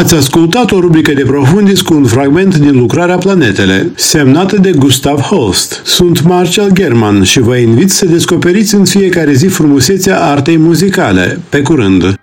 Ați ascultat o rubrică de Profundis cu un fragment din lucrarea Planetele, semnată de Gustav Holst. Sunt Marcel German și vă invit să descoperiți în fiecare zi frumusețea artei muzicale. Pe curând!